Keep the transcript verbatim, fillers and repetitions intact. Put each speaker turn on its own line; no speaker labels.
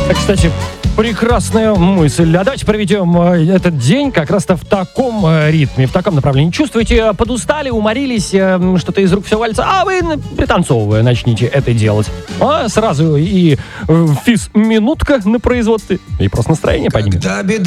Кстати, прекрасная мысль. А давайте проведем этот день как раз-то в таком ритме, в таком направлении. Чувствуете, подустали, уморились, что-то из рук все валится, а вы, пританцовывая, начните это делать. А сразу и физ-минутка на производстве, и просто настроение поднимет.